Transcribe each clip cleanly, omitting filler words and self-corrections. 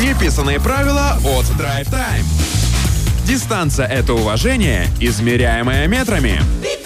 Неписанные правила от Drive Time. Дистанция — это уважение, измеряемое метрами.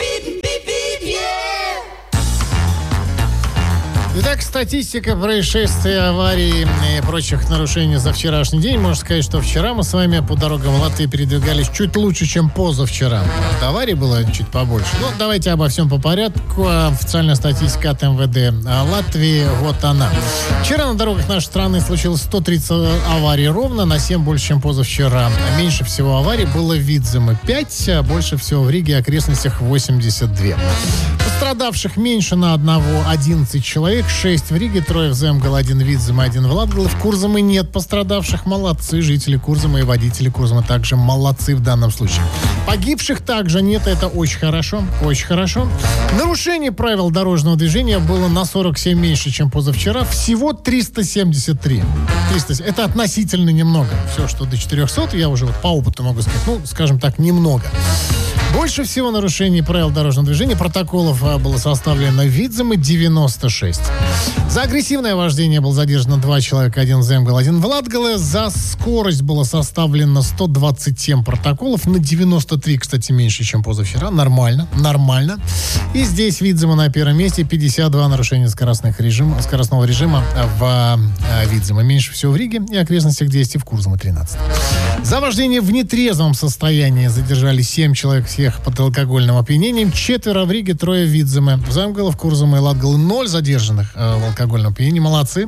Итак, статистика происшествий, аварий и прочих нарушений за вчерашний день. Можно сказать, что вчера мы с вами по дорогам Латвии передвигались чуть лучше, чем позавчера. Вот, аварий было чуть побольше. Ну, давайте обо всем по порядку. Официальная статистика от МВД Латвии, вот она. Вчера на дорогах нашей страны случилось 130 аварий ровно, на 7 больше, чем позавчера. Меньше всего аварий было в Видземе 5, а больше всего в Риге и окрестностях 82. Пострадавших меньше на одного 11 человек, 6 в Риге, 3 в Земгале, 1 в Видземе, 1 в Латгале. В Курзаме нет пострадавших. Молодцы. Жители Курзама и водители Курзама также молодцы в данном случае. Погибших также нет. Это очень хорошо. Очень хорошо. Нарушений правил дорожного движения было на 47 меньше, чем позавчера. Всего 373. Это относительно немного. Все, что до 400, я уже вот по опыту могу сказать, скажем так, немного. Больше всего нарушений правил дорожного движения, протоколов было составлено в Видземе 96. За агрессивное вождение был задержано 2 человека, 1 в Земгале, 1 в Латгале. За скорость было составлено 127 протоколов, на 93, кстати, меньше, чем позавчера. Нормально. И здесь Видземе на первом месте, 52 нарушения скоростного режима в Видземе. Меньше всего в Риге и окрестностях 10, в Курзаме 13. За вождение в нетрезвом состоянии задержали 7 человек, всех под алкогольным опьянением, 4 в Риге, 3 в Видземе. В Земгале, в Курзаме и Латгале 0 задержанных в алкогольном опьянении. Молодцы.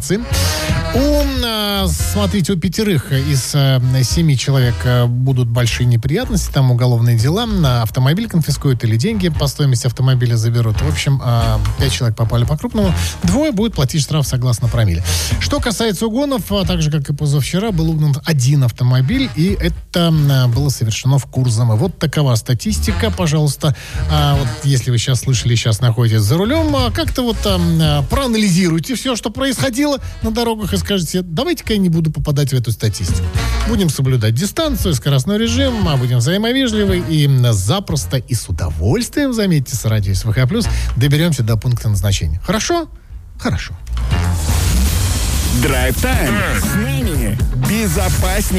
Смотрите, у 5 из 7 человек будут большие неприятности, там уголовные дела, автомобиль конфискуют или деньги по стоимости автомобиля заберут. В общем, 5 человек попали по-крупному, 2 будут платить штраф согласно промилле. Что касается угонов, так же, как и позавчера, был угнан 1 автомобиль, и это было совершено в Курзаме. Вот такова статистика, пожалуйста. Вот, если вы сейчас слышали, сейчас находитесь за рулем, как-то проанализируйте все, что происходило на дорогах, и скажите: давайте-ка я не буду попадать в эту статистику. Будем соблюдать дистанцию, скоростной режим, будем взаимовежливы и запросто и с удовольствием, заметьте, с радио СВХ+, доберемся до пункта назначения. Хорошо? Хорошо. Drive Time. С нами безопаснее.